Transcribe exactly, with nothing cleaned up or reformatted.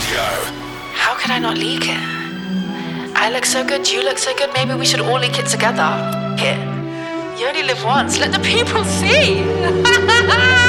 Radio. How could I not leak it? I look so good, you look so good, maybe we should all leak it together. It. You only live once, let the people see!